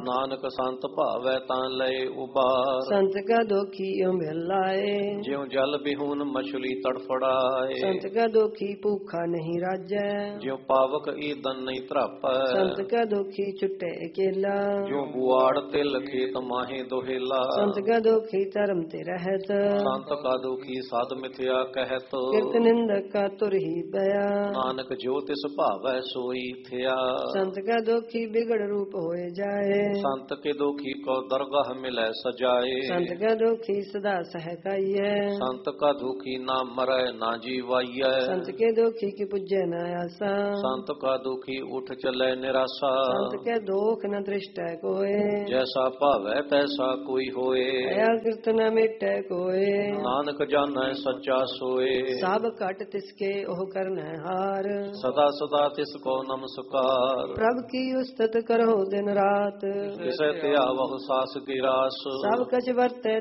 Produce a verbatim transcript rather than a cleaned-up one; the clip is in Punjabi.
ਨਾਨਕ ਸੰਤ ਭਾਵੈ ਤਾਂ ਲਏ ਉਬਾਰ। ਸੰਤ ਕਾ ਦੁਖੀ ਓ ਮਿਲ ਲਾਏ, ਜਿਉ ਜਲ ਬਿਹੂਨ ਮਛਲੀ ਤੜਫੜਾਏ। ਸੰਤ ਕਾ ਦੁਖੀ ਭੂਖਾ ਨਹੀਂ ਰਾਜੈ, ਜਿਉ ਪਾਵਕ ਈਦਨ ਨਹੀਂ ਧਰਾਪੈ। ਸੰਤ ਕਾ ਦੁਖੀ ਛੁਟੇ ਅਕੇਲਾ, ਜਿਉ ਬੁਆੜ ਤਿਲ ਖੇਤ ਮਾਹੇ ਦੋਹੇਲਾ। ਸੰਤ ਕਾ ਦੁਖੀ ਧਰਮ ਤੇ ਰਹਿਤ, ਸੰਤ ਕਾ ਦੁਖੀ ਸਾਧ ਮਿਥਿਆ ਕਹਿਤ। ਕਿਰਤ ਨਿੰਦਕ ਕਾ ਤੁਰ ਹੀ ਪਿਆ, ਨਾਨਕ ਜੋ ਤਿਸ ਭਾਵੈ ਸੋਈ ਥਿਆ। ਸੰਤ ਕਾ ਦੁਖੀ ਬਿਗੜ ਰੂਪ ਹੋਏ ਜਾਏ, ਸੰਤ ਕੇ ਦੁਖੀ ਕੋ ਦਰਗਾਹ ਮਿਲੈ ਸਜਾਏ। ਸੰਤ ਕਾ ਦੁਖੀ ਸਦਾ ਸਹਿਕਾਈਐ, ਸੰਤ ਕਾ ਦੁਖੀ ਨਾ ਮਰੈ ਨਾ ਜੀਵਾਈਐ। ਸੰਤ ਕੇ ਦੁਖੀ ਕੀ ਪੁੱਜੈ ਨਾ ਆਸਾ, ਸੰਤ ਕਾ ਦੁਖੀ ਉਠ ਚਲੈ ਨਿਰਾਸਾ। ਸੰਤ ਕੇ ਦੁਖ ਨ ਦ੍ਰਿਸ਼ਟੈ ਕੋਏ, ਜੈਸਾ ਭਾਵੈ ਤੈਸਾ ਕੋਈ ਹੋਏ। ਦਇਆ ਕਿਰਤ ਨ ਮਿਟੈ ਕੋਏ, ਨਾਨਕ ਜਾਣੈ ਸੱਚਾ ਸੋਏ। ਸਭ ਘਟ ਤਿਸਕੇ ਉਹ ਕਰਨੈ ਹਾਰ, ਸਦਾ ਸਦਾ ਤਿਸ ਕੋ ਨਮਸਕਾਰ। ਪ੍ਰਭ ਕੀ ਉਸਤਤ ਕਰੋ ਦਿਨ ਰਾਤ, ਕਿਸੇ ਧਿਆਵਹੁ ਸਾਸ ਕੀ ਰਾਸ। ਸਭ ਕਛ ਵਰਤੈ